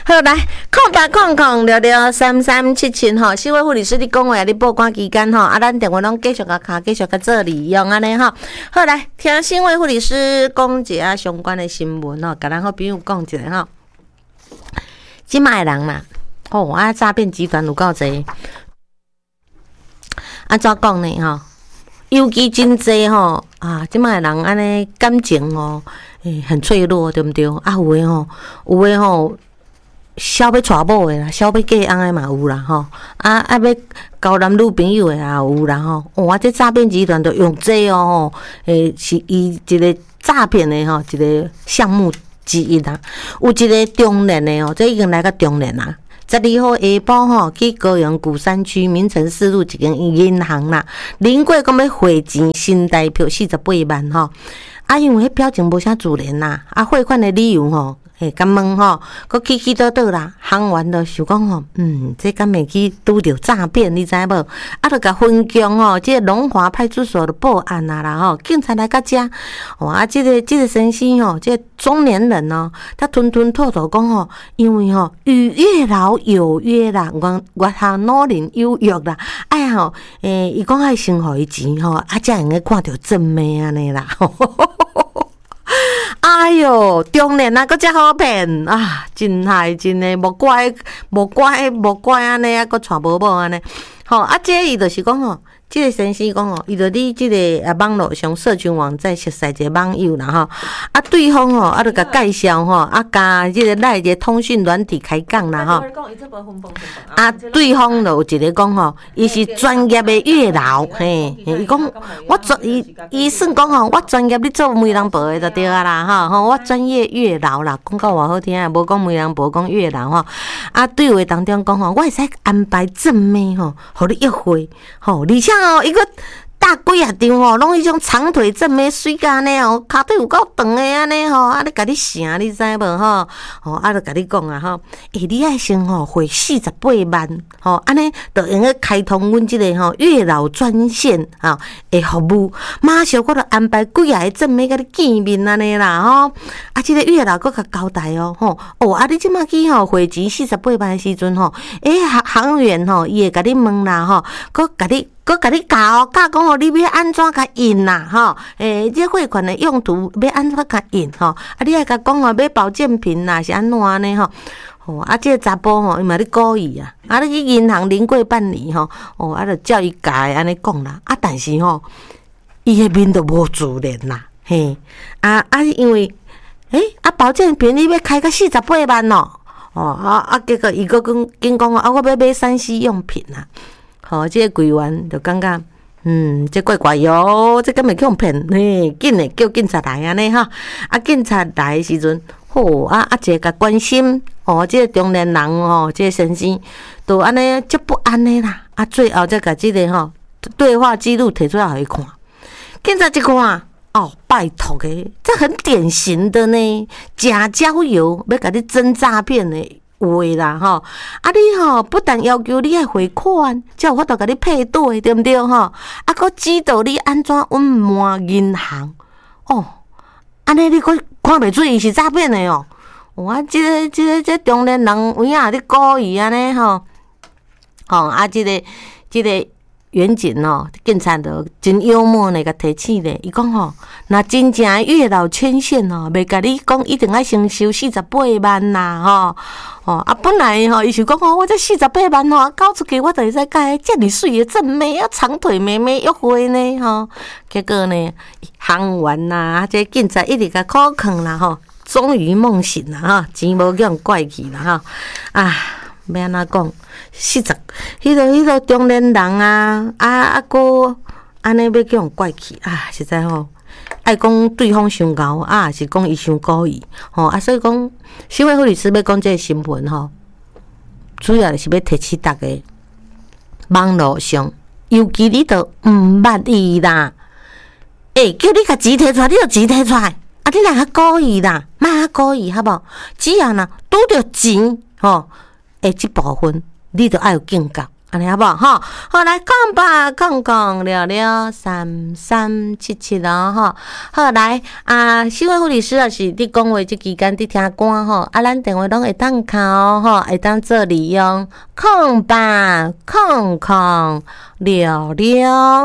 好来，0800663377吼，社会护理师你讲话，你报关期间吼，啊，咱电话拢继续甲做利用安尼吼。好来，听社会护理师讲一下相关的新闻吼，甲咱好朋友讲一下吼。即卖人啦，诈骗集团有够侪，安怎讲呢吼？尤其真济吼即卖人安尼感情很脆弱，对毋对？有诶吼，小要娶某诶啦，小要嫁翁诶嘛有啦吼，要交男女朋友诶也有啦吼。这诈骗集团就用这是伊一个诈骗诶一个项目之一啦。有一个中年诶这已经来到中年啦。12号下晡去高雄鼓山区民城四路一间银行啦，临过讲要汇钱新台票48万因为迄表情无啥自然啦，汇款的理由甲问佮起倒倒啦，行员就想讲这敢会去拄着诈骗，你知无？就甲分享这个龙华派出所的报案啦警察来到遮这个先生这个中年人他吞吞吐吐讲因为与月老有约啦，月下老人有约啦，伊讲爱先互伊钱才会看到正妹安尼啦。哎哟，中年佫遮好骗真害真诶，无怪安尼佫娶无某安尼。这伊就是讲这个先生讲伊就伫这个网络上社群网站熟识一个网友啦对方就甲介绍甲这个赖一个通讯软体开讲啦对方就有一个讲伊是专业的月老伊讲伊算讲我专业咧做媒人婆的就对啦我专业月老啦，讲到偌好听无讲媒人婆，讲月老对话当中讲我会使安排正妹互你约会而且伊个搭几啊张拢迄种长腿正妹水甲安尼骹腿有够长的安尼咧甲你成，你知无就甲你讲你爱先汇48万安尼就用个开通阮即个月老专线的服务，马上我就安排几啊个正妹甲你见面安尼啦即个月老佫甲交代你即马去汇钱48万的时阵行员伊会甲你问啦佫甲你教讲你要安怎甲印啦这汇款的用途要安怎甲印你爱甲讲要保健品啦是安怎呢这个查甫伊嘛咧故意你去银行临过办理就叫伊教安尼讲啦但是伊迄面都无自然啦因为保健品你要开到48万结果伊佫紧讲我要买3C 用品啦这个柜员就感觉这怪怪哟，这敢会去互骗紧诶叫警察来安尼警察来的时阵一个甲关心这个中年人这个先生就安尼足不安的啦最后才甲这个对话记录摕出来互伊看，警察一看拜托诶，这很典型的呢，假交友要甲你真诈骗的话啦你不但要求你爱汇款，才有法度甲你配对，对毋对佫指导你安怎隐瞒银行安尼你佫看袂出伊是诈骗的这中年人有影咧故意安尼这个远景警察就真幽默呢，甲提醒咧，伊讲若真正月老牵线袂甲你讲一定要先收48万啦本来伊想讲我这48万交出去，我就会使甲遮尔水的正妹长腿妹妹约会呢结果呢，行员啦，这警察一直甲苦劝啦终于梦醒啦钱无叫人怪去啦要安怎讲？40，迄个中年人佫安尼要叫人怪去实在爱讲对方伤高是讲伊伤故意所以讲社会护理师要讲这个新闻主要是要提醒大家，网络上尤其你都毋捌伊啦，叫你甲钱摕出来，你就钱摕出来你若较故意啦，莫故意好无？只要若拄着钱即部分你就要有警觉安尼好不好？哈，好来讲吧，讲聊聊3377哦，哈，好来啊，新闻护理师也是你讲话这期间你听歌吼，啊，咱电话拢会当敲吼，会当做利用，讲吧，讲聊聊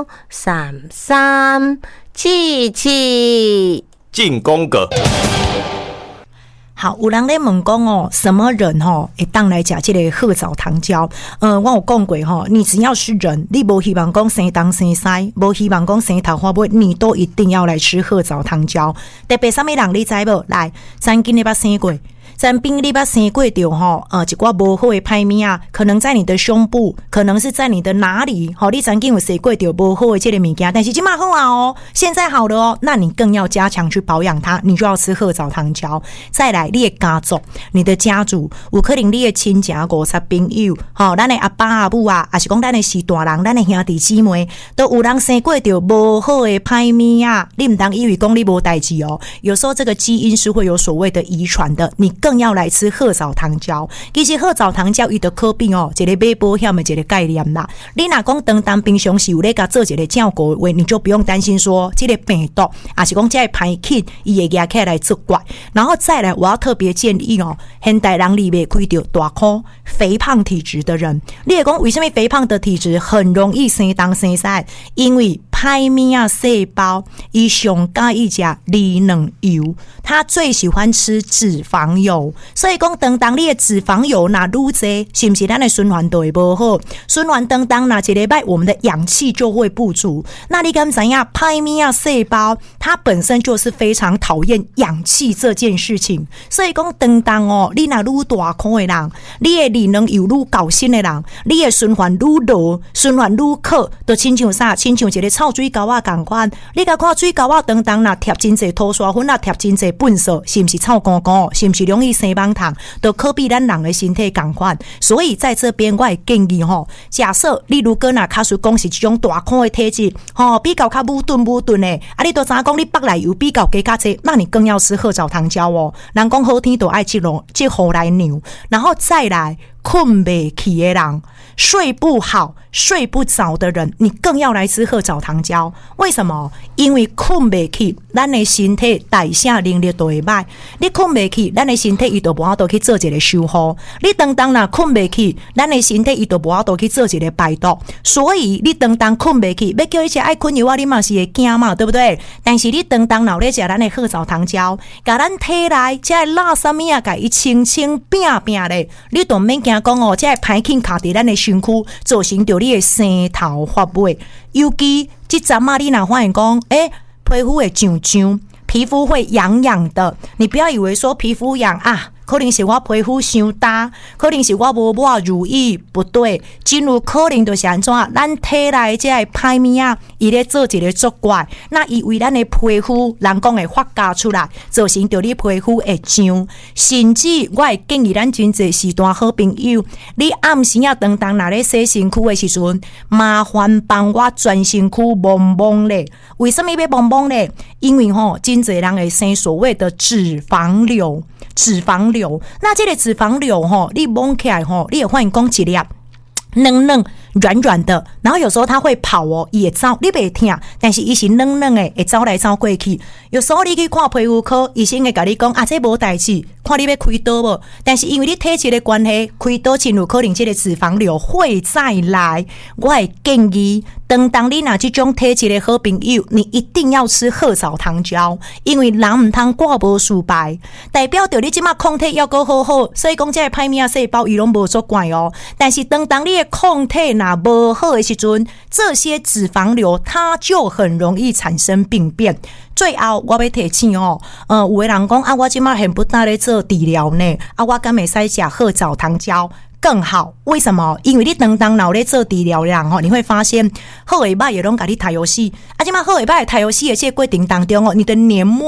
3377 进宫格。 好，有人咧问讲哦，什么人会当来吃这个褐藻糖胶？我有讲过你只要是人，你无希望讲生东生西，无希望讲生桃花尾，你都一定要来吃褐藻糖胶。特别什么人你知无？来，咱今日捌生过。咱病你捌生过着一寡无好的歹物啊，可能在你的胸部，可能是在你的哪里，你曾经有生过着无好的这个物件，但是现在好啊哦，现在好了哦，那你更要加强去保养它，你就要吃褐藻糖胶。再来，你的家族，你的家族有可能你的亲戚50朋友，咱的阿爸阿母啊，还是讲咱的是大人，咱的兄弟姊妹，都有人生过着无好的歹物啊，你唔当以为讲你无代志哦，有时候这个基因是会有所谓的遗传的，你更要来吃褐藻糖胶。其实褐藻糖胶伊就可比一个买保险的一个概念啦。你若讲当平常时有咧甲做一个照顾的话，你就不用担心说这个病毒，还是讲这个歹菌伊会压起来作怪。然后再来，我要特别建议现代人里面开到大块肥胖体质的人，你会讲为什么肥胖的体质很容易生东生西？因为歹物啊细胞伊上喜欢吃利能油，他最喜欢吃脂肪油，所以讲当你的脂肪油若愈多，是不是咱的循环都会不好？循环当若一礼拜，我们的氧气就会不足。那你敢知影歹物啊细胞它本身就是非常讨厌氧气这件事情，所以讲你若愈大块的人，你的利能油愈高新的人，你的循环愈弱，循环愈好，就亲像啥？亲像一个臭水沟啊同款。你甲看水沟啊若贴真济涂刷粉啊，贴真济粪扫，是不是臭干干？是不是容易生蚊虫？都可比咱人的身体同款。所以在这边我会建议假设你如果若假使讲是这种大块的体质比较较武钝的你都知影讲你腹内油比较加较济，那你更要吃褐藻糖胶哦。人讲好天都爱这雨来牛，然后再来困不起的人，睡不好睡不着的人，你更要来吃褐藻糖胶。为什么？因为困不起，咱的身体代谢能力就会歹。你困不起，咱的身体伊就无法度去做一个修复。你当若困不起，咱的身体伊就无法度去做一个排毒。所以你当困不起，要叫伊吃爱困药啊，你嘛是会惊嘛，对不对？但是你当若咧食咱的褐藻糖胶，甲咱体内这垃圾物啊，甲伊清拼咧，你都免惊讲这歹菌卡伫咱的身躯，造成着你的生头发尾。尤其这阵啊，你若发现讲，皮肤会痒，皮肤会痒痒的，你不要以为说皮肤痒啊，可能是我皮肤伤大，可能是我无抹乳液，不对，真有可能就是安怎？咱体内这歹物啊，伊咧做一个作怪，那伊为咱的皮肤，人讲会发芽出来，造成着你皮肤会痒，甚至我会建议咱真侪时段好朋友，你暗时啊当若咧洗身躯的时阵，麻烦帮我全身躯摸咧。为什么要摸咧？因为真侪人会生所谓的脂肪瘤。那这个脂肪瘤你摸起来你会发现讲一粒嫩软的，然后有时候它会跑也走，你袂痛，但是伊是嫩的，会走来走过去。有时候你去看皮肤科，医生会甲你讲这无代志，看你要开刀无？但是因为你体质的关系，开刀真有可能这个脂肪瘤会再来。我会建议，当你若这种体质的好朋友，你一定要吃褐藻糖胶，因为人唔通挂无输白，代表着你即马抗体要够好好，所以讲这个歹物细胞伊拢无作怪哦。但是当你的抗体若无好的时阵，这些脂肪瘤它就很容易产生病变。最后我要提醒有的人讲我即马很不大咧做治疗呢，我敢会使食褐藻糖胶更好？为什么？因为你当脑咧做治疗的人你会发现好尾巴也拢甲你打游戏，即马好尾巴打游戏的这个过程当中你的黏膜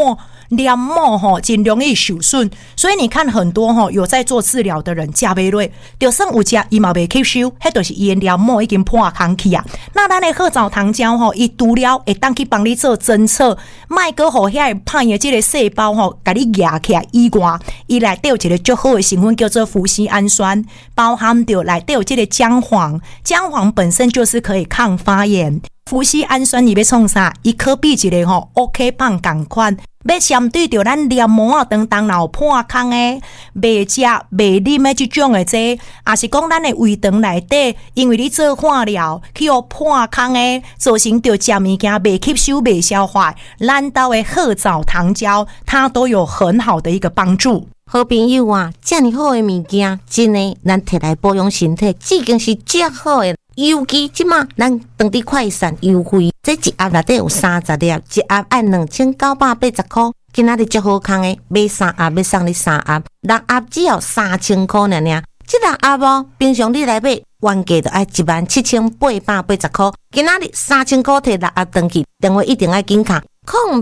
黏膜吼真容易受损，所以你看很多吼有在做治疗的人食袂落，就算有食伊嘛袂吸收，迄就是伊的黏膜已经破空去啊。那咱的褐藻糖胶吼，伊除了会当去帮你做侦测，卖个互遐歹的这个细胞吼，甲你压起来以外，伊内底有一个足好的成分叫做麩酰氨酸，包含着内底有这个姜黄，姜黄本身就是可以抗发炎。麩酰氨酸伊要创啥？伊可比一个吼 OK 棒共款，要相对着咱黏膜啊等等有破空诶，袂食袂啉诶即种诶这，也是讲咱诶胃肠内底，因为你做化疗去有破空诶，造成着食物件袂吸收袂消化，咱兜诶褐藻糖胶它都有很好的一个帮助。 好朋友啊，这么好的物件，真诶，咱摕来保养身体，已经是最好诶。尤其即马咱当地快闪优惠，这一盒内底有30粒，一盒按2980块。今仔日足好康诶，买3盒要送你3盒，6盒只要3000块尔。这6盒哦，平常你来买原价就要17880块，今仔日3000块摕6盒回去，电话一定要紧卡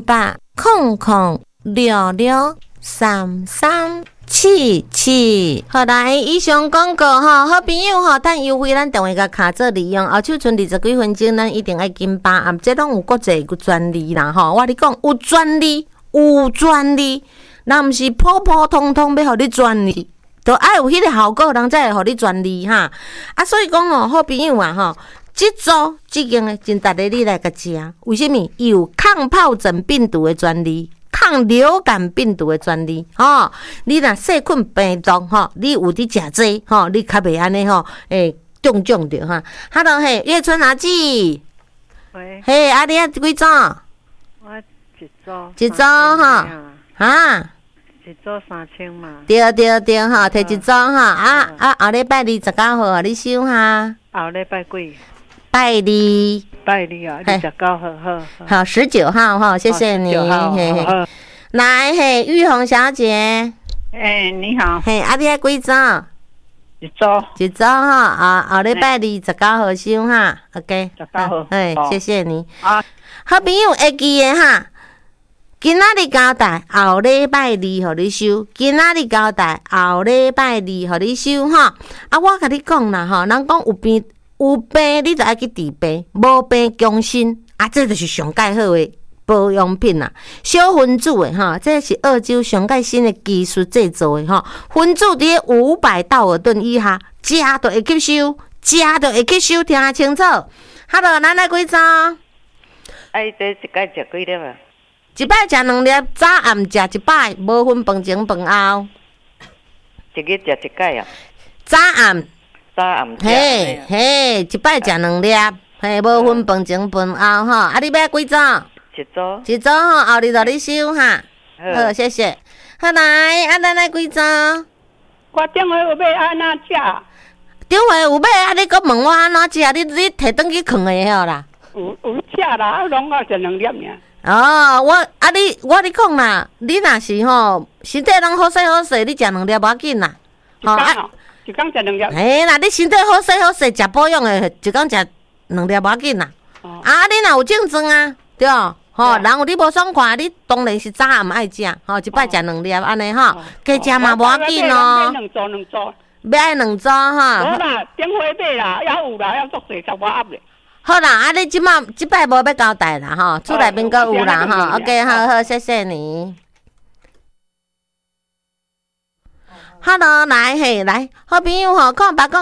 0800663377。好来，以上广告吼，好朋友吼，趁优惠咱电话甲卡做利用，后手剩20几分钟，咱一定要紧把握，这拢有国际个专利啦吼。我跟你讲，有专利，那毋是普普通通要互你专利，都爱有迄个效果，人才会互你专利哈。啊，所以讲哦，好朋友啊吼。这组即间诶，真值得你来甲食。为什么？伊有抗疱疹病毒诶专利，抗流感病毒诶专利。吼，你若细菌病毒吼，你有伫食这吼，你较袂安尼吼，中着哈。Hello 嘿，月春阿姊， 喂， 嘿，啊你啊几组？ 我一组哈，啊， 一组3000嘛。 对哈，摕一组哈，后礼拜29号你收哈。 后礼拜几？ 拜二啊，29号好，19号哈，谢谢你。嘿，来嘿，玉红小姐， 你好， 嘿，啊你爱几组？ 一组哈，后礼拜29号收哈 ，OK， 19号， 嘿，谢谢你。好朋友会记的哈，今仔日交代，后礼拜2互你收，今仔日交代，后礼拜2互你收哈。啊，我甲你讲啦吼，人讲有病你就爱去治病，无病强身啊，这就是上介好的保养品啦。小分子的哈，这是澳洲上介新的技术制造的哈。分子伫500道尔顿以下，食就会吸收，听清楚。Hello， 咱来几组？ 这一摆食几粒啊？ 一摆食2粒，早暗食一摆，无分饭前饭后。 一日食一摆啊？ 早暗食。 嘿，一摆食2粒，嘿，无分饭前饭后吼。啊，你要几组？一组吼，后日就你收哈。好，谢谢。好来，咱来几组？ 我电话有买安怎食？ 电话有买啊？你搁问我安怎食？你摕转去藏的好啦。 有食啦，拢我食2粒尔。 哦，我你讲啦，你若是吼身体拢好势，你食2粒无要紧啦。 一工食2粒。 嘿啦，你身体好势，食保养的，一工食2粒无要紧啦。啊，你若有症状啊，对吼，人有你无爽快，你当然是早暗爱食，吼，一摆食2粒安尼吼，加食嘛无要紧咯。 两组。 要爱2组哈。 好啦，电话买啦，还有啦，还足济10瓦咧。 好啦，啊，你即摆无要交代啦，吼，厝内面阁有啦，吼 ，OK， 好，谢谢你。Hello， 来嘿，来，好朋友吼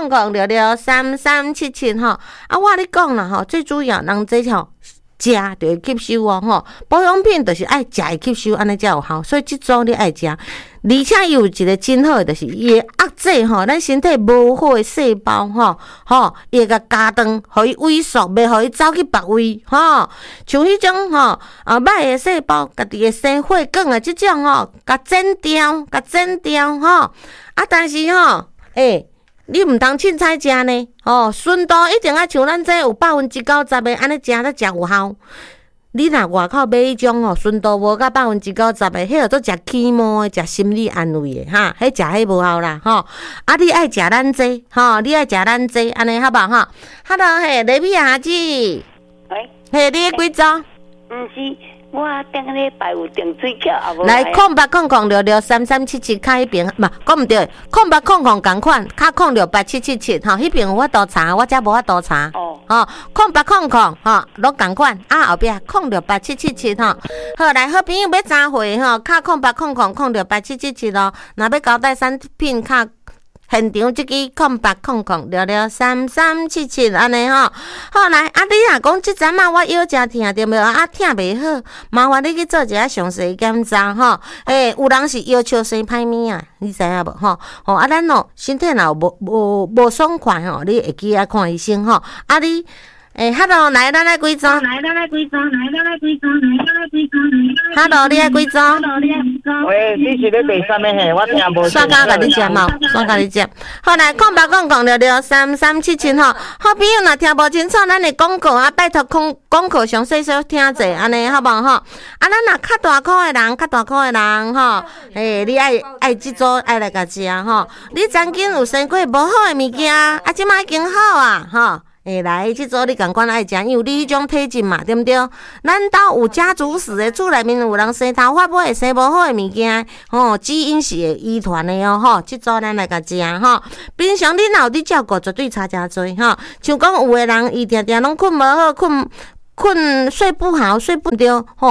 ，0800663377吼，啊，我你讲啦吼，最主要人这吼。食就会吸收哦，吼！保养品就是爱食会吸收，安尼才有效。所以即种你爱食，而且伊有一个真好的，就是伊会压制吼，咱身体无好的细胞伊会甲加长，互伊萎缩，袂互伊走去别位吼。像迄种歹的细胞，家己会生血管的即种甲剪掉吼。啊，但是你毋通凊彩食呢，纯度一定要像咱这有90%的安尼食才食有效。你若外口买迄种纯度无到90%的，迄个做食起毛的，食心理安慰的哈，迄食迄无效啦啊，你爱食咱这你爱食咱这安尼好无哈？Hello， 雷米阿姊， 喂， 你几组？ 毋是， 我顶礼拜有订水饺，也无来0800663377卡迄边嘛，讲毋对，0800共款，卡068777吼，迄边有法度查，我遮无法度查。哦，0800吼，拢共款，后壁068777吼。好，来好朋友要查回吼，卡0800068777咯，若要交代产品卡。现场即支0800663377安尼吼，好来你若讲即阵我腰真疼对无疼袂好，麻烦你去做一下详细检查吼。有人是腰笑生歹物啊，你知影无吼？咱身体若无爽快吼，你会记啊看医生吼。你hello， 来，咱来几组？hello， 你爱几组？ 喂，你是咧卖啥物嘿？我听无。 刷甲甲你接嘛，刷甲你接。好来，0800663377吼。好朋友若听无清楚，咱的广告拜托广告详细小听者，安尼好无吼？咱若较大块的人吼，你爱即组爱来甲食吼。你曾经有生过无好的物件，即摆已经好啊吼。来，即组你共款爱食，因为你迄种体质嘛，对毋对？咱兜有家族史的，厝内面有人生头发尾会生无好的物件，基因是会遗传的吼。即组咱来甲食吼。平常你若有伫照顾，绝对差诚多吼。像讲有的人伊定定拢困无好，困睡不好，睡不着吼。